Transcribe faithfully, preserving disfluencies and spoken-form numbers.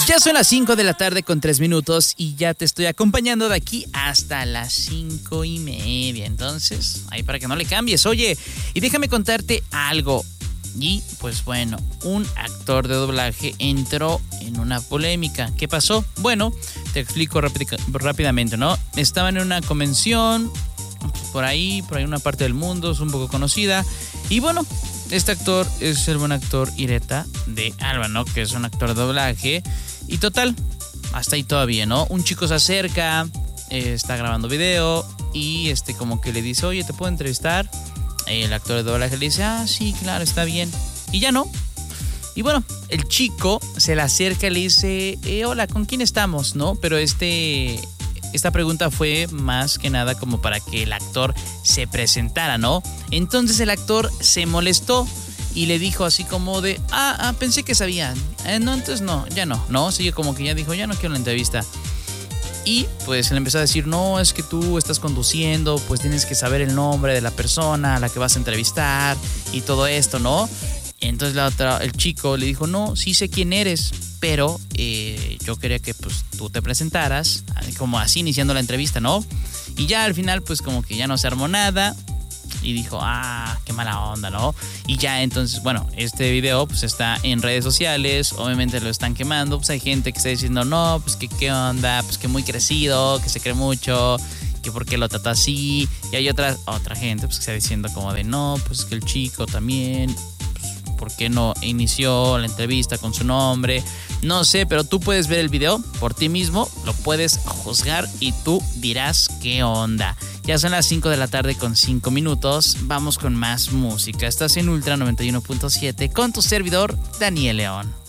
Ya son las cinco de la tarde con tres minutos y ya te estoy acompañando de aquí hasta las cinco y media. Entonces, ahí para que no le cambies. Oye, y déjame contarte algo. Y pues bueno, un actor de doblaje entró en una polémica. ¿Qué pasó? Bueno, te explico rápid- rápidamente, ¿no? Estaban en una convención por ahí, por ahí una parte del mundo, es un poco conocida. Y bueno, este actor es el buen actor Ireta de Alba, ¿no? Que es un actor de doblaje. Y total, hasta ahí todavía, ¿no? Un chico se acerca, eh, está grabando video y este como que le dice, oye, ¿te puedo entrevistar? El actor de doblaje le dice, ah, sí, claro, está bien. Y ya no. Y bueno, el chico se le acerca y le dice, eh, hola, ¿con quién estamos? ¿No? Pero este, esta pregunta fue más que nada como para que el actor se presentara, ¿no? Entonces el actor se molestó y le dijo así como de, ah, ah pensé que sabían. Eh, no, entonces no, ya no, ¿no? Sigue como que ya dijo, ya no quiero la entrevista. Y pues él empezó a decir, no, es que tú estás conduciendo, pues tienes que saber el nombre de la persona a la que vas a entrevistar y todo esto, ¿no? Entonces la otra, el chico le dijo, no, sí sé quién eres, pero eh, yo quería que pues tú te presentaras, como así iniciando la entrevista, ¿no? Y ya al final pues como que ya no se armó nada. Y dijo, ah, qué mala onda, ¿no? Y ya entonces, bueno, este video pues está en redes sociales, obviamente lo están quemando, pues hay gente que está diciendo, no, pues que qué onda, pues que muy crecido, que se cree mucho, que por qué lo trata así. Y hay otra, otra gente pues que está diciendo como de, no, pues que el chico también, pues, ¿por qué no inició la entrevista con su nombre? No sé, pero tú puedes ver el video por ti mismo, lo puedes juzgar y tú dirás qué onda. Ya son las cinco de la tarde con cinco minutos. Vamos con más música. Estás en Ultra noventa y uno punto siete con tu servidor, Daniel León.